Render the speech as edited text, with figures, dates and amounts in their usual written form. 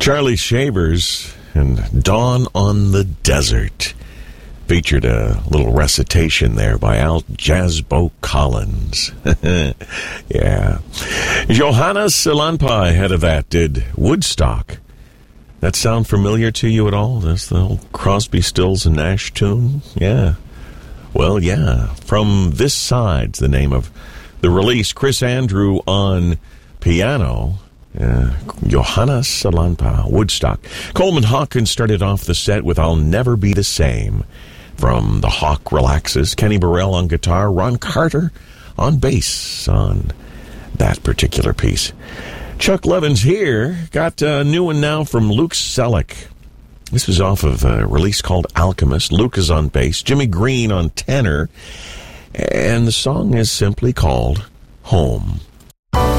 Charlie Shavers and Dawn on the Desert featured a little recitation there by Al Jasbo Collins. Yeah. Johanna Salanpa ahead of that did Woodstock. That sound familiar to you at all? That's the old Crosby, Stills, and Nash tune? Yeah. Well, yeah. From This Side's the name of the release. Chris Andrew on piano. Johanna Salanpa, Woodstock. Coleman Hawkins started off the set with I'll Never Be the Same. From The Hawk Relaxes, Kenny Burrell on guitar, Ron Carter on bass on that particular piece. Chuck Levin's here. Got a new one now from Luke Selleck. This was off of a release called Alchemist. Luke is on bass, Jimmy Green on tenor, and the song is simply called Home.